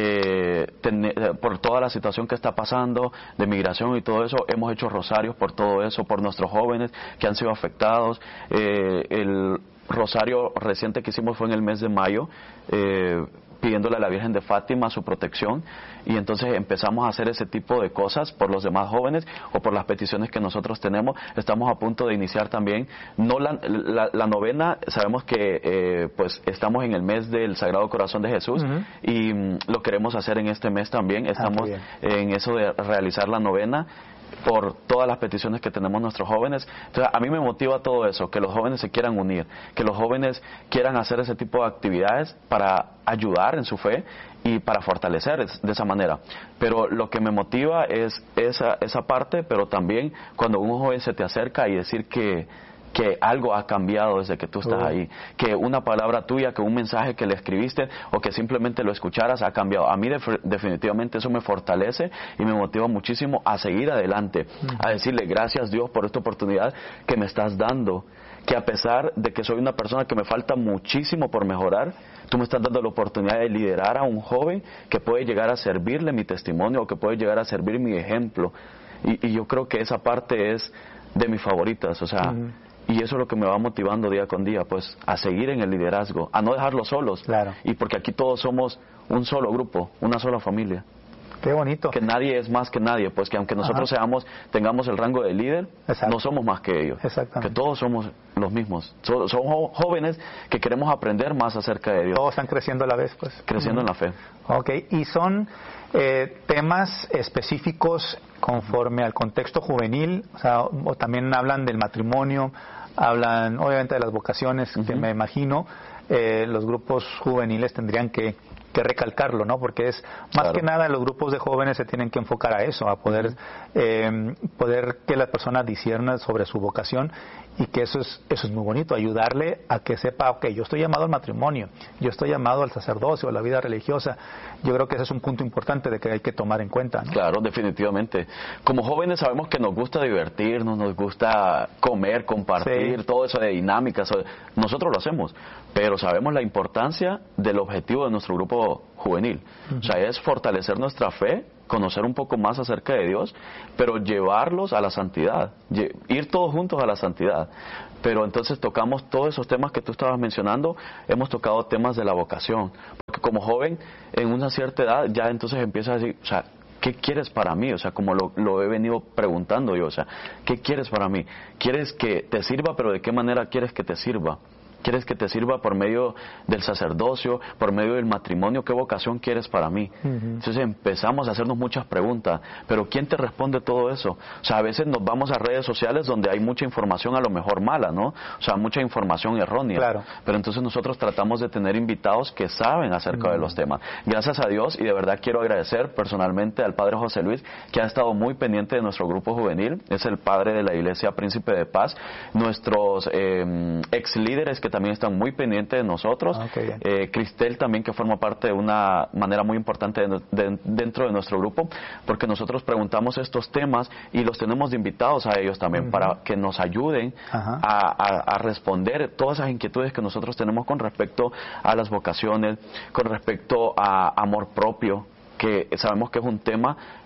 eh, ten, por toda la situación que está pasando de migración y todo eso, hemos hecho rosarios por todo eso, por nuestros jóvenes que han sido afectados. Eh, el rosario reciente que hicimos fue en el mes de mayo, eh, pidiéndole a la Virgen de Fátima su protección, y entonces empezamos a hacer ese tipo de cosas por los demás jóvenes o por las peticiones que nosotros tenemos. Estamos a punto de iniciar también, no la, la, la novena, sabemos que eh, pues estamos en el mes del Sagrado Corazón de Jesús, uh-huh. y mm, lo queremos hacer en este mes también. Estamos ah, en eso de realizar la novena por todas las peticiones que tenemos nuestros jóvenes. Entonces, a mí me motiva todo eso, que los jóvenes se quieran unir, que los jóvenes quieran hacer ese tipo de actividades para ayudar en su fe y para fortalecer de esa manera. Pero lo que me motiva es esa, esa parte, pero también cuando un joven se te acerca y decir que que algo ha cambiado desde que tú estás uh. ahí, que una palabra tuya, que un mensaje que le escribiste o que simplemente lo escucharas ha cambiado. A mí def- definitivamente eso me fortalece y me motiva muchísimo a seguir adelante, uh. a decirle gracias Dios por esta oportunidad que me estás dando, que a pesar de que soy una persona que me falta muchísimo por mejorar, tú me estás dando la oportunidad de liderar a un joven que puede llegar a servirle mi testimonio o que puede llegar a servir mi ejemplo. Y, y yo creo que esa parte es de mis favoritas, o sea, uh. y eso es lo que me va motivando día con día, pues, a seguir en el liderazgo, a no dejarlos solos. Claro. Y porque aquí todos somos un solo grupo, una sola familia. Qué bonito. Que nadie es más que nadie, pues que aunque nosotros Ajá. seamos, tengamos el rango de líder, Exacto. no somos más que ellos. Exactamente. Que todos somos los mismos. So, somos jóvenes que queremos aprender más acerca de Dios. Todos están creciendo a la vez, pues. Creciendo uh-huh. en la fe. Ok, y son eh, temas específicos conforme al contexto juvenil, o sea, o también hablan del matrimonio, hablan obviamente de las vocaciones, uh-huh. que me imagino eh, los grupos juveniles tendrían que, que recalcarlo, ¿no? Porque es más claro. que nada los grupos de jóvenes se tienen que enfocar a eso, a poder uh-huh. eh, poder que la persona discierna sobre su vocación, y que eso es eso es muy bonito, ayudarle a que sepa, ok, yo estoy llamado al matrimonio, yo estoy llamado al sacerdocio, a la vida religiosa. Yo creo que ese es un punto importante de que hay que tomar en cuenta, ¿no? Claro, definitivamente. Como jóvenes sabemos que nos gusta divertirnos, nos gusta comer, compartir, sí. todo eso de dinámicas. Nosotros lo hacemos, pero sabemos la importancia del objetivo de nuestro grupo juvenil. Uh-huh. O sea, es fortalecer nuestra fe, conocer un poco más acerca de Dios, pero llevarlos a la santidad, ir todos juntos a la santidad. Pero entonces tocamos todos esos temas que tú estabas mencionando, hemos tocado temas de la vocación, porque como joven, en una cierta edad, ya entonces empiezas a decir, o sea, ¿qué quieres para mí? O sea, como lo, lo he venido preguntando yo, o sea, ¿qué quieres para mí? ¿Quieres que te sirva, pero de qué manera quieres que te sirva? ¿Quieres que te sirva por medio del sacerdocio, por medio del matrimonio? ¿Qué vocación quieres para mí? Uh-huh. Entonces empezamos a hacernos muchas preguntas, pero ¿quién te responde todo eso? O sea, a veces nos vamos a redes sociales donde hay mucha información a lo mejor mala, ¿no? O sea, mucha información errónea. Claro. Pero entonces nosotros tratamos de tener invitados que saben acerca uh-huh. de los temas. Gracias a Dios, y de verdad quiero agradecer personalmente al Padre José Luis, que ha estado muy pendiente de nuestro grupo juvenil. Es el padre de la Iglesia Príncipe de Paz. Nuestros eh, ex líderes que también están muy pendientes de nosotros. Okay. Eh, Cristel también, que forma parte de una manera muy importante de, de, dentro de nuestro grupo, porque nosotros preguntamos estos temas y los tenemos de invitados a ellos también, uh-huh. para que nos ayuden uh-huh. a, a, a responder todas esas inquietudes que nosotros tenemos con respecto a las vocaciones, con respecto a amor propio, que sabemos que es un tema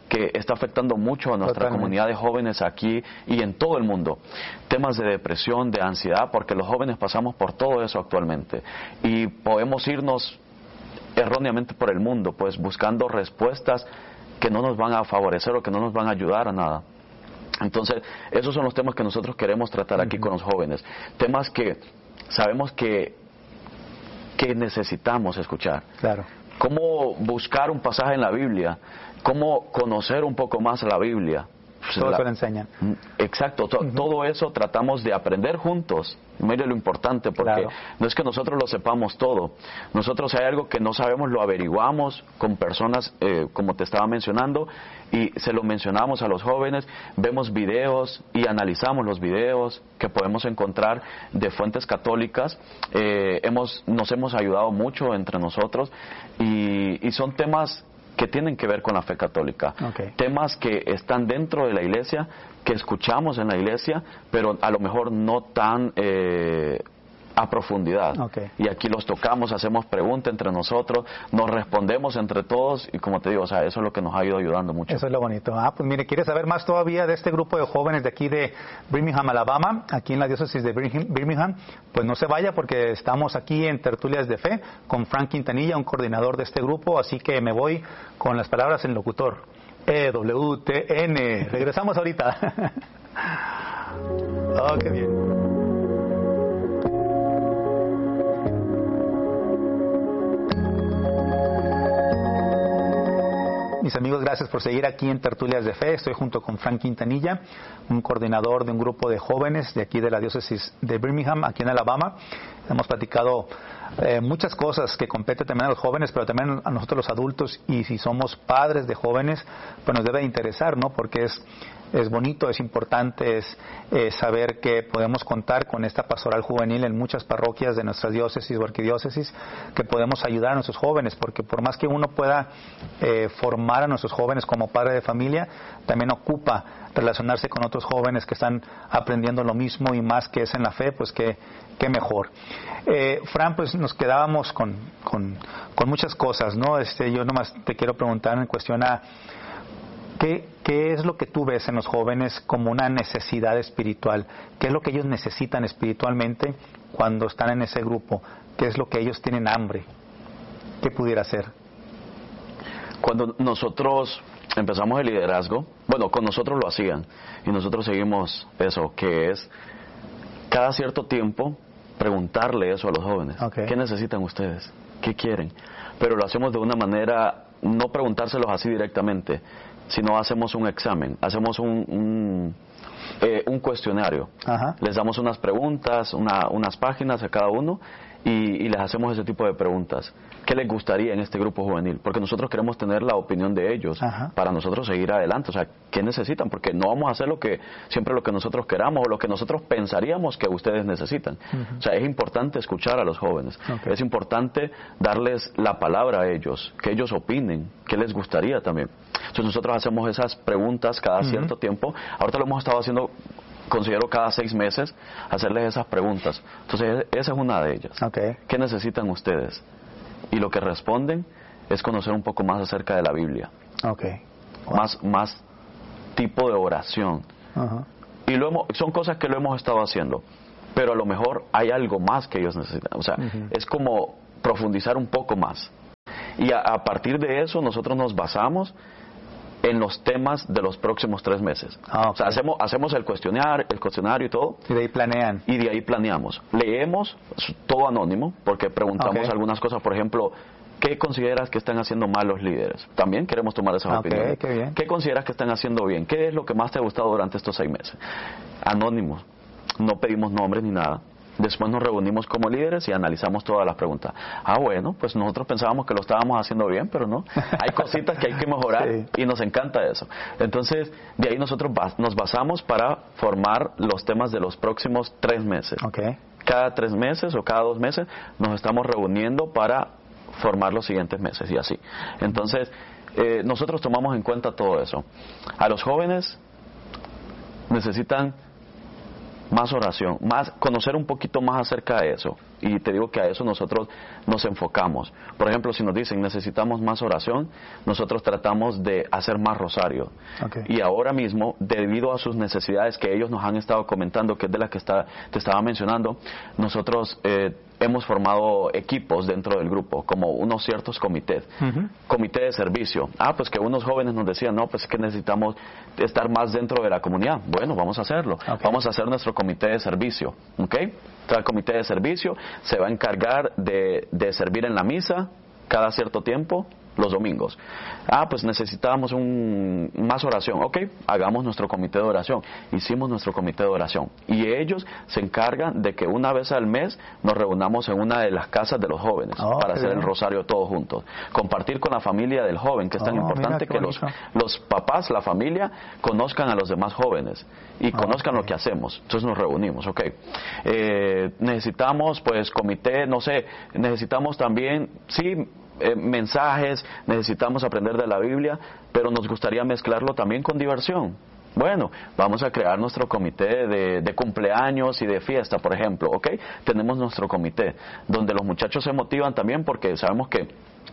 que está afectando mucho a nuestra Totalmente. comunidad de jóvenes aquí y en todo el mundo. Temas de depresión, de ansiedad, porque los jóvenes pasamos por todo eso actualmente. Y podemos irnos erróneamente por el mundo, pues buscando respuestas que no nos van a favorecer o que no nos van a ayudar a nada. Entonces, esos son los temas que nosotros queremos tratar aquí uh-huh. con los jóvenes. Temas que sabemos que, que necesitamos escuchar. Claro. Cómo buscar un pasaje en la Biblia, cómo conocer un poco más la Biblia. Todo eso le enseñan. Exacto, to, uh-huh. todo eso tratamos de aprender juntos. Mire lo importante, porque claro. no es que nosotros lo sepamos todo. Nosotros, si hay algo que no sabemos, lo averiguamos con personas, eh, como te estaba mencionando, y se lo mencionamos a los jóvenes. Vemos videos y analizamos los videos que podemos encontrar de fuentes católicas. Eh, hemos, nos hemos ayudado mucho entre nosotros, y, y son temas que tienen que ver con la fe católica. Okay. Temas que están dentro de la iglesia, que escuchamos en la iglesia, pero a lo mejor no tan eh, a profundidad. Okay. Y aquí los tocamos, hacemos preguntas entre nosotros, nos respondemos entre todos, y como te digo, o sea, eso es lo que nos ha ido ayudando mucho. Eso es lo bonito. Ah, pues mire, ¿quiere saber más todavía de este grupo de jóvenes de aquí de Birmingham, Alabama, aquí en la diócesis de Birmingham? Pues no se vaya, porque estamos aquí en Tertulias de Fe con Frank Quintanilla, un coordinador de este grupo, así que me voy con las palabras en locutor. E W T N. Regresamos ahorita. Oh, qué bien. Mis amigos, gracias por seguir aquí en Tertulias de Fe. Estoy junto con Frank Quintanilla, un coordinador de un grupo de jóvenes de aquí de la diócesis de Birmingham, aquí en Alabama. Hemos platicado eh, muchas cosas que competen también a los jóvenes, pero también a nosotros los adultos, y si somos padres de jóvenes, pues nos debe interesar, ¿no? Porque es es bonito, es importante, es eh, saber que podemos contar con esta pastoral juvenil en muchas parroquias de nuestras diócesis o arquidiócesis, que podemos ayudar a nuestros jóvenes, porque por más que uno pueda eh, formar a nuestros jóvenes como padre de familia, también ocupa relacionarse con otros jóvenes que están aprendiendo lo mismo y más que es en la fe, pues que, que mejor. Eh, Fran, pues nos quedábamos con, con, con muchas cosas, ¿no? Este, yo nomás te quiero preguntar en cuestión a ¿Qué, ¿Qué es lo que tú ves en los jóvenes como una necesidad espiritual? ¿Qué es lo que ellos necesitan espiritualmente cuando están en ese grupo? ¿Qué es lo que ellos tienen hambre? ¿Qué pudiera ser? Cuando nosotros empezamos el liderazgo, bueno, con nosotros lo hacían, y nosotros seguimos eso, que es cada cierto tiempo preguntarle eso a los jóvenes. Okay. ¿Qué necesitan ustedes? ¿Qué quieren? Pero lo hacemos de una manera, no preguntárselos así directamente, sino hacemos un examen, hacemos un, un, eh, un cuestionario. Ajá. Les damos unas preguntas, una, unas páginas a cada uno, y, y les hacemos ese tipo de preguntas. ¿Qué les gustaría en este grupo juvenil? Porque nosotros queremos tener la opinión de ellos. Ajá. Para nosotros seguir adelante. O sea, ¿qué necesitan? Porque no vamos a hacer lo que siempre lo que nosotros queramos o lo que nosotros pensaríamos que ustedes necesitan. Uh-huh. O sea, es importante escuchar a los jóvenes. Okay. Es importante darles la palabra a ellos, que ellos opinen, qué les gustaría también. Entonces nosotros hacemos esas preguntas cada uh-huh. cierto tiempo. Ahorita lo hemos estado haciendo, considero, cada seis meses, hacerles esas preguntas. Entonces esa es una de ellas. Okay. ¿Qué necesitan ustedes? Y lo que responden es conocer un poco más acerca de la Biblia. Okay. Wow. Más, más tipo de oración. Uh-huh. Y lo hemos, son cosas que lo hemos estado haciendo, pero a lo mejor hay algo más que ellos necesitan. O sea, uh-huh. es como profundizar un poco más. Y a, a partir de eso nosotros nos basamos en los temas de los próximos tres meses. Ah, okay. O sea, hacemos, hacemos el cuestionario, el cuestionario y todo. Y de ahí planean. Y de ahí planeamos. Leemos todo anónimo, porque preguntamos okay. algunas cosas, por ejemplo, ¿qué consideras que están haciendo mal los líderes? También queremos tomar esas okay, opiniones. Qué bien. ¿Qué consideras que están haciendo bien? ¿Qué es lo que más te ha gustado durante estos seis meses? Anónimos. No pedimos nombres ni nada. Después nos reunimos como líderes y analizamos todas las preguntas. Ah, bueno, pues nosotros pensábamos que lo estábamos haciendo bien, pero no. Hay cositas que hay que mejorar sí. y nos encanta eso. Entonces, de ahí nosotros bas- nos basamos para formar los temas de los próximos tres meses. Okay. Cada tres meses o cada dos meses nos estamos reuniendo para formar los siguientes meses y así. Entonces, eh, nosotros tomamos en cuenta todo eso. A los jóvenes necesitan más oración, más conocer un poquito más acerca de eso. Y te digo que a eso nosotros nos enfocamos. Por ejemplo, si nos dicen necesitamos más oración, nosotros tratamos de hacer más rosario. Okay. Y ahora mismo, debido a sus necesidades que ellos nos han estado comentando, que es de las que está, te estaba mencionando, nosotros eh, hemos formado equipos dentro del grupo, como unos ciertos comités. Uh-huh. Comité de servicio. Ah, pues que unos jóvenes nos decían, no, pues que necesitamos estar más dentro de la comunidad. Bueno, vamos a hacerlo. Okay. Vamos a hacer nuestro comité de servicio. ¿Ok? El comité de servicio se va a encargar de, de servir en la misa cada cierto tiempo, los domingos. Ah, pues necesitábamos un, más oración. Ok, hagamos nuestro comité de oración. Hicimos nuestro comité de oración. Y ellos se encargan de que una vez al mes nos reunamos en una de las casas de los jóvenes oh, para hacer bien. El rosario todos juntos. Compartir con la familia del joven, que es tan oh, importante que los, los papás, la familia, conozcan a los demás jóvenes y oh, conozcan okay. lo que hacemos. Entonces nos reunimos, ok. Eh, necesitamos, pues, comité, no sé, necesitamos también, sí, Eh, mensajes, necesitamos aprender de la Biblia, pero nos gustaría mezclarlo también con diversión. Bueno, vamos a crear nuestro comité de, de cumpleaños y de fiesta, por ejemplo, ¿ok? Tenemos nuestro comité, donde los muchachos se motivan también porque sabemos que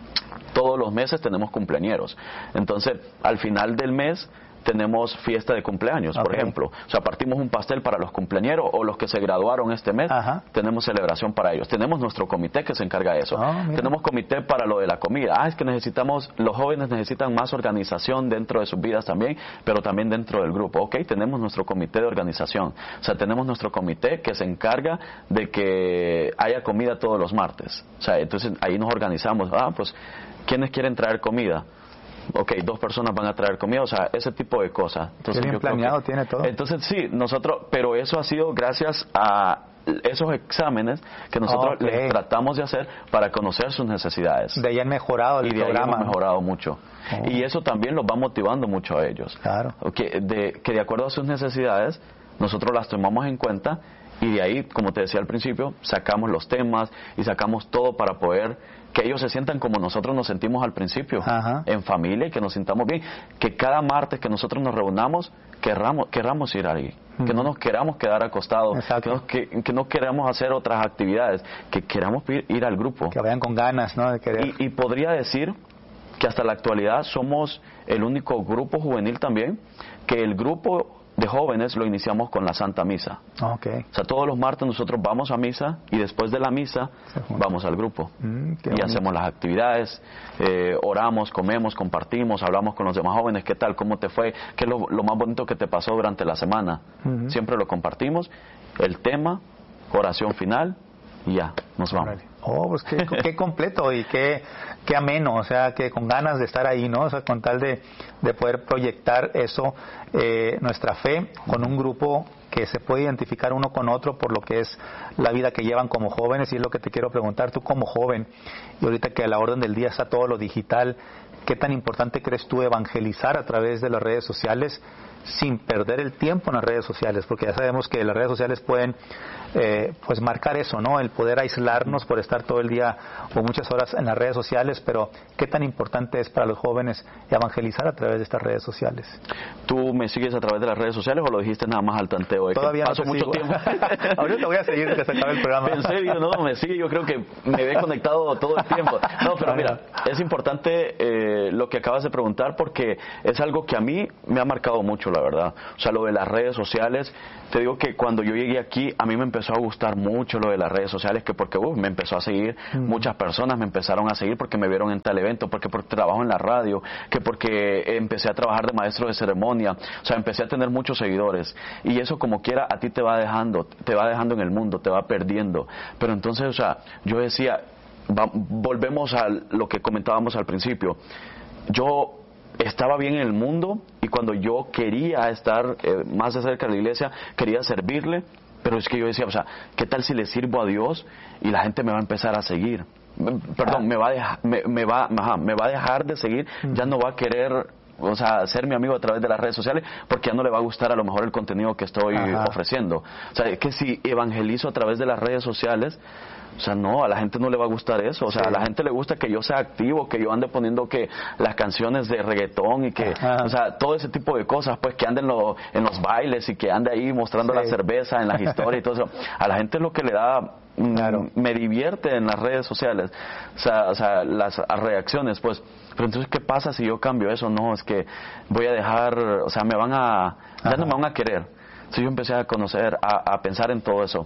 todos los meses tenemos cumpleañeros. Entonces, al final del mes tenemos fiesta de cumpleaños, okay. por ejemplo. O sea, partimos un pastel para los cumpleañeros o los que se graduaron este mes, Ajá. tenemos celebración para ellos. Tenemos nuestro comité que se encarga de eso. Oh, tenemos comité para lo de la comida. Ah, es que necesitamos, los jóvenes necesitan más organización dentro de sus vidas también, pero también dentro del grupo. Ok, tenemos nuestro comité de organización. O sea, tenemos nuestro comité que se encarga de que haya comida todos los martes. O sea, entonces ahí nos organizamos. Ah, pues, ¿quiénes quieren traer comida? Ok, dos personas van a traer comida, o sea, ese tipo de cosas. Entonces, bien yo planeado, creo que, tiene todo. Entonces, sí, nosotros, pero eso ha sido gracias a esos exámenes que nosotros okay. les tratamos de hacer para conocer sus necesidades. De ahí han mejorado el y de programa. Ahí hemos mejorado mucho. Oh. Y eso también los va motivando mucho a ellos. Claro. Que de, que de acuerdo a sus necesidades, nosotros las tomamos en cuenta y de ahí, como te decía al principio, sacamos los temas y sacamos todo para poder que ellos se sientan como nosotros nos sentimos al principio, Ajá. en familia, y que nos sintamos bien, que cada martes que nosotros nos reunamos, querramos, queramos ir ahí, uh-huh. que no nos queramos quedar acostados, que, nos, que, que no queramos hacer otras actividades, que queramos ir, ir al grupo. Que vayan con ganas, ¿no? De querer. Y, y podría decir que hasta la actualidad somos el único grupo juvenil también, que el grupo de jóvenes lo iniciamos con la Santa Misa. Okay. O sea, todos los martes nosotros vamos a misa y después de la misa vamos al grupo mm, y hacemos las actividades, eh, oramos, comemos, compartimos, hablamos con los demás jóvenes, ¿qué tal? ¿Cómo te fue? ¿Qué es lo, lo más bonito que te pasó durante la semana? Uh-huh. Siempre lo compartimos, el tema, oración final y ya, nos vamos. Oh, pues qué, qué completo y qué, qué ameno, o sea, que con ganas de estar ahí, ¿no? O sea, con tal de, de poder proyectar eso, eh, nuestra fe, con un grupo que se puede identificar uno con otro por lo que es la vida que llevan como jóvenes. Y es lo que te quiero preguntar, tú como joven, y ahorita que a la orden del día está todo lo digital, ¿qué tan importante crees tú evangelizar a través de las redes sociales sin perder el tiempo en las redes sociales? Porque ya sabemos que las redes sociales pueden eh, pues marcar eso, ¿no? El poder aislarnos por estar todo el día o muchas horas en las redes sociales, pero ¿qué tan importante es para los jóvenes evangelizar a través de estas redes sociales? ¿Tú me sigues a través de las redes sociales o lo dijiste nada más al tanteo? Todavía paso no mucho sigo. tiempo. Ahorita voy a seguir hasta que se acabe el programa. En serio, no, me sigue, yo creo que me ve conectado todo el tiempo. No, pero mira, es importante eh, lo que acabas de preguntar porque es algo que a mí me ha marcado mucho, la verdad. O sea, lo de las redes sociales, te digo que cuando yo llegué aquí, a mí me empezó a gustar mucho lo de las redes sociales, que porque uh, me empezó a seguir, mm. muchas personas me empezaron a seguir porque me vieron en tal evento, porque porque trabajo en la radio, que porque empecé a trabajar de maestro de ceremonia, o sea, empecé a tener muchos seguidores, y eso como quiera a ti te va dejando, te va dejando en el mundo, te va perdiendo, pero entonces, o sea, yo decía, va, volvemos a lo que comentábamos al principio, yo estaba bien en el mundo y cuando yo quería estar eh, más de cerca de la iglesia, quería servirle, pero es que yo decía, o sea, ¿qué tal si le sirvo a Dios y la gente me va a empezar a seguir? Perdón, me va a dejar, me, me va, ajá, me va a dejar de seguir, ya no va a querer o sea, ser mi amigo a través de las redes sociales, porque ya no le va a gustar a lo mejor el contenido que estoy Ajá. ofreciendo. O sea, es que si evangelizo a través de las redes sociales, o sea, no, a la gente no le va a gustar eso. O sea, sí. a la gente le gusta que yo sea activo, que yo ande poniendo que las canciones de reggaetón y que, Ajá. o sea, todo ese tipo de cosas, pues que ande en, lo, en los bailes y que ande ahí mostrando sí. la cerveza en las historias y todo eso. A la gente lo que le da, claro. me divierte en las redes sociales. O sea, o sea, las reacciones, pues. Pero entonces, ¿qué pasa si yo cambio eso? No, es que voy a dejar, o sea, me van a, ya Ajá. no me van a querer. Entonces yo empecé a conocer, a, a pensar en todo eso.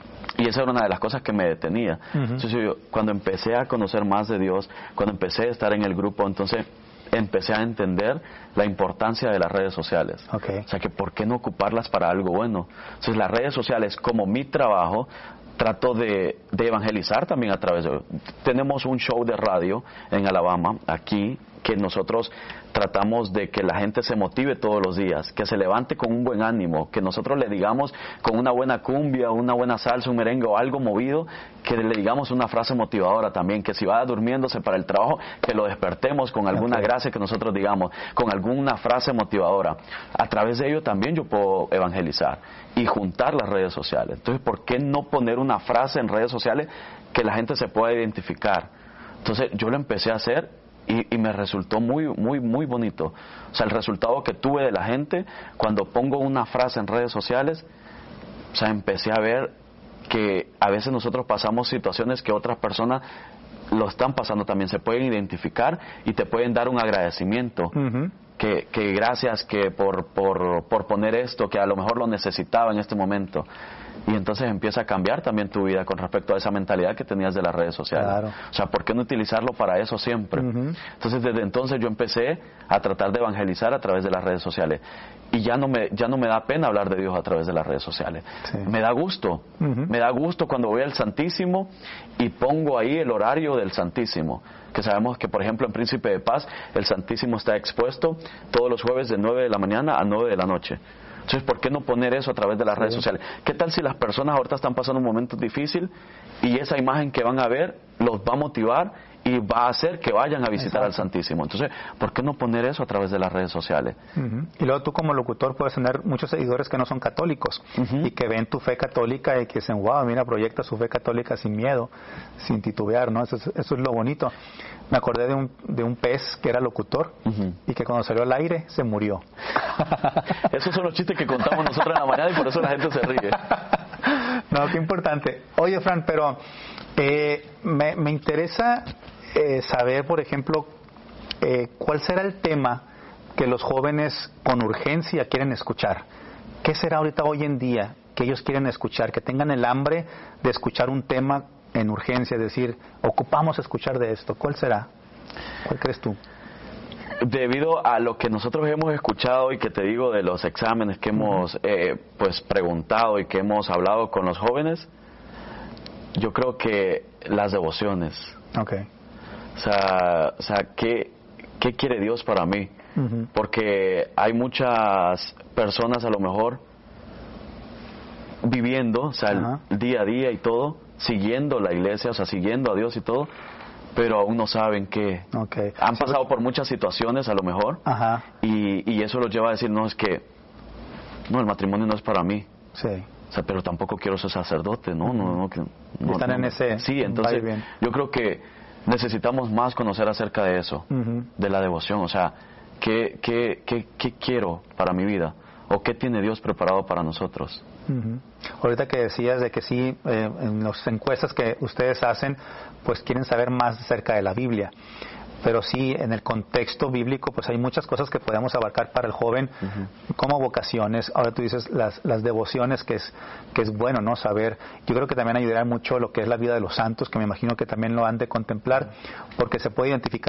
Y esa era una de las cosas que me detenía. Uh-huh. Entonces yo, cuando empecé a conocer más de Dios, cuando empecé a estar en el grupo, entonces empecé a entender la importancia de las redes sociales. Okay. O sea, que ¿por qué no ocuparlas para algo bueno? Entonces las redes sociales, como mi trabajo, trato de, de evangelizar también a través de... Tenemos un show de radio en Alabama, aquí, que nosotros tratamos de que la gente se motive todos los días, que se levante con un buen ánimo, que nosotros le digamos con una buena cumbia, una buena salsa, un merengue o algo movido, que le digamos una frase motivadora también, que si va durmiéndose para el trabajo, que lo despertemos con alguna okay. gracia que nosotros digamos, con alguna frase motivadora. A través de ello también yo puedo evangelizar y juntar las redes sociales. Entonces, ¿por qué no poner una frase en redes sociales que la gente se pueda identificar? Entonces, yo lo empecé a hacer Y, y me resultó muy, muy, muy bonito. O sea, el resultado que tuve de la gente cuando pongo una frase en redes sociales, o sea, empecé a ver que a veces nosotros pasamos situaciones que otras personas lo están pasando también, se pueden identificar y te pueden dar un agradecimiento. Uh-huh. Que, que gracias que por, por, por poner esto, que a lo mejor lo necesitaba en este momento. Y entonces empieza a cambiar también tu vida con respecto a esa mentalidad que tenías de las redes sociales. Claro. O sea, ¿por qué no utilizarlo para eso siempre? Uh-huh. Entonces, desde entonces yo empecé a tratar de evangelizar a través de las redes sociales. Y ya no me, ya no me da pena hablar de Dios a través de las redes sociales. Sí. Me da gusto. Uh-huh. Me da gusto cuando voy al Santísimo y pongo ahí el horario del Santísimo. Que sabemos que, por ejemplo, en Príncipe de Paz, el Santísimo está expuesto todos los jueves de nueve de la mañana a nueve de la noche. Entonces, ¿por qué no poner eso a través de las sí. redes sociales? ¿Qué tal si las personas ahorita están pasando un momento difícil y esa imagen que van a ver los va a motivar y va a hacer que vayan a visitar Exacto. al Santísimo? Entonces, ¿por qué no poner eso a través de las redes sociales? Uh-huh. Y luego tú como locutor puedes tener muchos seguidores que no son católicos uh-huh. y que ven tu fe católica y que dicen, wow, mira, proyecta su fe católica sin miedo, sin titubear, ¿no? Eso es, eso es lo bonito. Me acordé de un, de un pez que era locutor uh-huh. y que cuando salió al aire se murió. Esos son los chistes que contamos nosotros en la mañana y por eso la gente se ríe. No, qué importante. Oye, Fran, pero eh, me, me interesa eh, saber, por ejemplo, eh, cuál será el tema que los jóvenes con urgencia quieren escuchar. ¿Qué será ahorita hoy en día que ellos quieren escuchar? Que tengan el hambre de escuchar un tema en urgencia, es decir, ocupamos escuchar de esto. ¿Cuál será? ¿Cuál crees tú? Debido a lo que nosotros hemos escuchado y que te digo de los exámenes que hemos eh, pues preguntado y que hemos hablado con los jóvenes, yo creo que las devociones. Okay. O sea, o sea ¿qué, qué quiere Dios para mí? Uh-huh. Porque hay muchas personas a lo mejor viviendo, o sea, uh-huh. el día a día y todo, siguiendo la iglesia, o sea, siguiendo a Dios y todo, pero aún no saben qué. Okay. Han pasado por muchas situaciones a lo mejor Ajá. y, y eso los lleva a decir, no, es que no, el matrimonio no es para mí. Sí. O sea, pero tampoco quiero ser sacerdote, ¿no? no, no, que, no Están no, en ese... Sí, entonces yo creo que necesitamos más conocer acerca de eso, uh-huh. de la devoción, o sea, ¿qué, qué, qué, qué quiero para mi vida? ¿O qué tiene Dios preparado para nosotros? Uh-huh. Ahorita que decías de que sí, eh, en las encuestas que ustedes hacen, pues quieren saber más acerca de la Biblia. Pero sí, en el contexto bíblico, pues hay muchas cosas que podemos abarcar para el joven, uh-huh. como vocaciones. Ahora tú dices las, las devociones, que es que es bueno, ¿no? Saber. Yo creo que también ayudará mucho lo que es la vida de los santos, que me imagino que también lo han de contemplar, porque se puede identificar